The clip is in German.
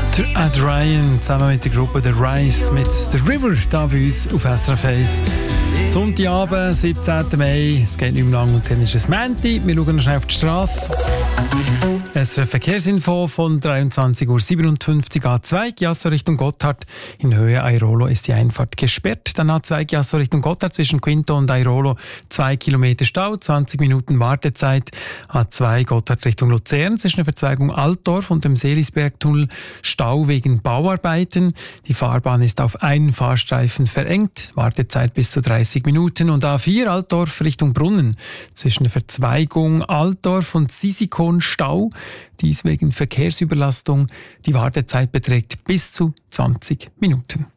Der Ed Ryan zusammen mit der Gruppe The Rise mit The River da bei uns auf SRF 1. Sonntagabend, 17. Mai, es geht nicht mehr lang und dann ist es Montag. Wir schauen noch schnell auf die Straße. SRF Verkehrsinfo von 23.57 Uhr A2 Chiasso Richtung Gotthard. In Höhe Airolo ist die Einfahrt gesperrt. Dann A2 Chiasso Richtung Gotthard zwischen Quinto und Airolo 2 Kilometer Stau, 20 Minuten Wartezeit. A2 Gotthard Richtung Luzern zwischen der Verzweigung Altdorf und dem Seelisbergtunnel Stau wegen Bauarbeiten. Die Fahrbahn ist auf einen Fahrstreifen verengt. Wartezeit bis zu 30 Minuten. Und A4 Altdorf Richtung Brunnen zwischen der Verzweigung Altdorf und Sisikon Stau. Dies wegen Verkehrsüberlastung. Die Wartezeit beträgt bis zu 20 Minuten.